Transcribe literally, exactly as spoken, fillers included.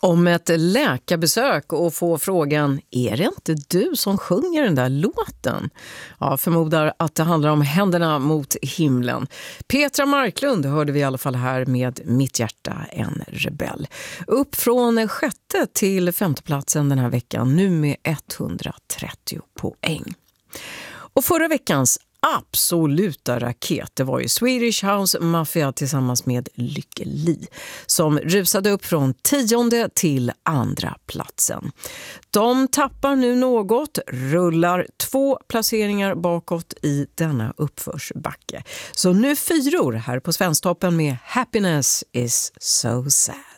Om ett läkarbesök och få frågan, är det inte du som sjunger den där låten? Ja, förmodar att det handlar om Händerna mot himlen. Petra Marklund hörde vi i alla fall här med Mitt hjärta, en rebell. Upp från sjätte till femte platsen den här veckan, nu med etthundratrettio poäng. Och förra veckans absoluta raket, det var ju Swedish House Mafia tillsammans med Lykke Li som rusade upp från tionde till andra platsen. De tappar nu något, rullar två placeringar bakåt i denna uppförsbacke. Så nu fyror här på Svensktoppen med Happiness is so sad.